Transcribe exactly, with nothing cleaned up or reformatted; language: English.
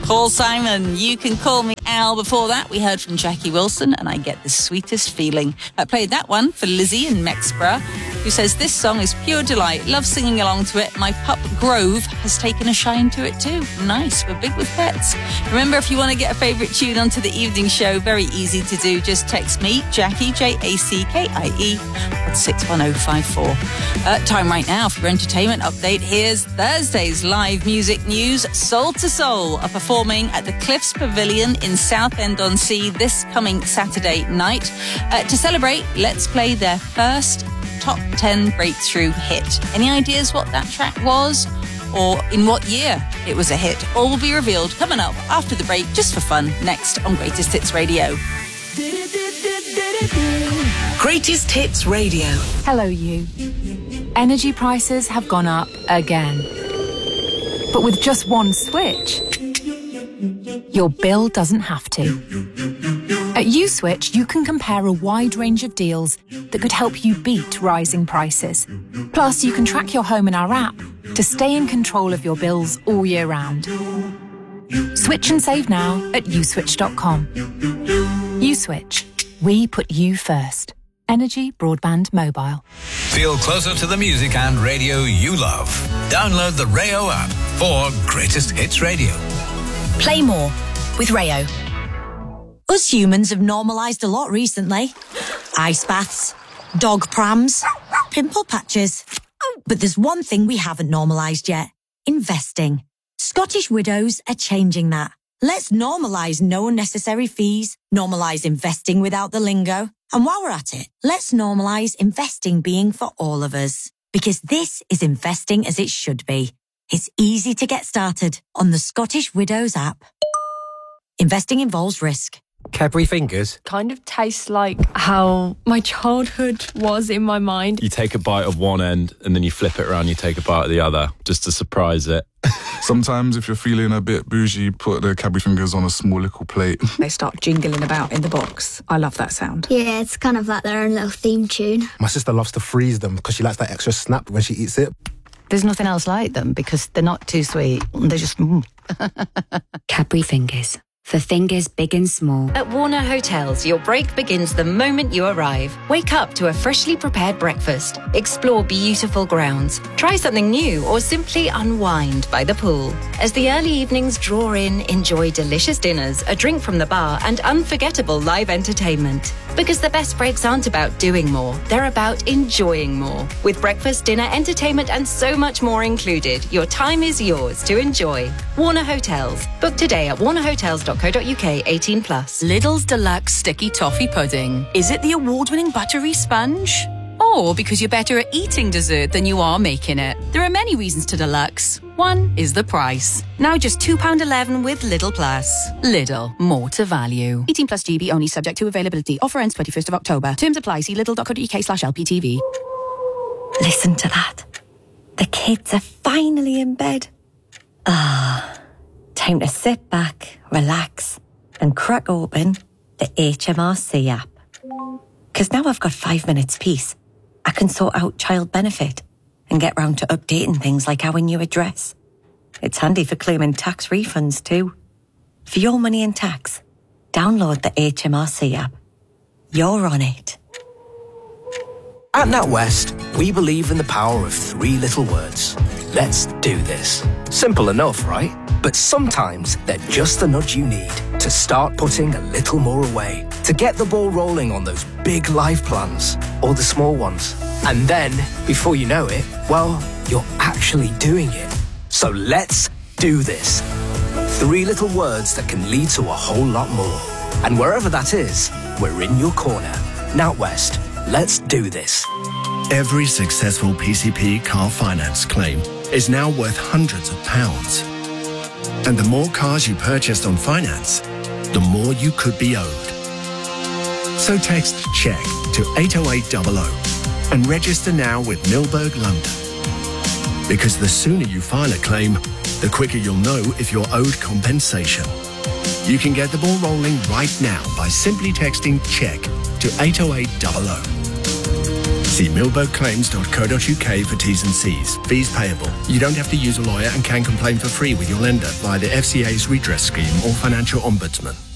Paul Simon, You Can Call Me Al. Before that, we heard from Jackie Wilson, and I Get the Sweetest Feeling. I played that one for Lizzie in Mexborough, who says, this song is pure delight. Love singing along to it. My pup, Grove, has taken a shine to it too. Nice. We're big with pets. Remember, if you want to get a favourite tune onto the evening show, very easy to do. Just text me, Jackie, J A C K I E, at six one oh five four. Uh, time right now for your entertainment update. Here's Thursday's live music news. Soul to Soul are performing at the Cliffs Pavilion in Southend-on-Sea this coming Saturday night. Uh, to celebrate, let's play their first top ten breakthrough hit. Any ideas what that track was? Or in what year it was a hit? All will be revealed coming up after the break, just for fun, next on Greatest Hits Radio. Greatest Hits Radio. Hello, you. Energy prices have gone up again. But with just one switch, your bill doesn't have to. At USwitch, you can compare a wide range of deals that could help you beat rising prices. Plus, you can track your home in our app to stay in control of your bills all year round. Switch and save now at uswitch dot com. USwitch. We put you first. Energy Broadband Mobile. Feel closer to the music and radio you love. Download the Rayo app for Greatest Hits Radio. Play more with Rayo. Us humans have normalised a lot recently. Ice baths, dog prams, pimple patches. But there's one thing we haven't normalised yet. Investing. Scottish Widows are changing that. Let's normalise no unnecessary fees, normalise investing without the lingo. And while we're at it, let's normalise investing being for all of us. Because this is investing as it should be. It's easy to get started on the Scottish Widows app. Investing involves risk. Cadbury Fingers? Kind of tastes like how my childhood was in my mind. You take a bite of one end and then you flip it around, you take a bite of the other, just to surprise it. Sometimes if you're feeling a bit bougie, put the Cadbury Fingers on a small little plate. They start jingling about in the box. I love that sound. Yeah, it's kind of like their own little theme tune. My sister loves to freeze them because she likes that extra snap when she eats it. There's nothing else like them because they're not too sweet. They're just... Mm. Cadbury Fingers. For fingers big and small. At Warner Hotels, your break begins the moment you arrive. Wake up to a freshly prepared breakfast. Explore beautiful grounds. Try something new or simply unwind by the pool. As the early evenings draw in, enjoy delicious dinners, a drink from the bar, and unforgettable live entertainment. Because the best breaks aren't about doing more, they're about enjoying more. With breakfast, dinner, entertainment, and so much more included, your time is yours to enjoy. Warner Hotels. Book today at warner hotels dot co dot uk. eighteen plus. Lidl's Deluxe Sticky Toffee Pudding. Is it the award-winning buttery sponge? Or because you're better at eating dessert than you are making it? There are many reasons to Deluxe. One is the price. Now just two pounds eleven with Lidl Plus. Lidl, more to value. eighteen plus G B only, subject to availability. Offer ends twenty-first of October. Terms apply. See lidl dot co dot uk slash L P T V. Listen to that. The kids are finally in bed. Ah, time to sit back, relax, and crack open the H M R C app. Because now I've got five minutes peace, I can sort out child benefit and get round to updating things like our new address. It's handy for claiming tax refunds too. For your money in tax, download the H M R C app. You're on it. At NatWest, we believe in the power of three little words. Let's do this. Simple enough, right? But sometimes they're just the nudge you need to start putting a little more away, to get the ball rolling on those big life plans, or the small ones. And then, before you know it, well, you're actually doing it. So let's do this. Three little words that can lead to a whole lot more. And wherever that is, we're in your corner. NatWest, let's do this. Every successful P C P car finance claim is now worth hundreds of pounds. And the more cars you purchased on finance, the more you could be owed. So text CHECK to eight oh eight hundred and register now with Milberg London. Because the sooner you file a claim, the quicker you'll know if you're owed compensation. You can get the ball rolling right now by simply texting CHECK to eight oh eight hundred. See milbo claims dot co dot uk for T's and C's. Fees payable. You don't have to use a lawyer and can complain for free with your lender via the F C A's redress scheme or financial ombudsman.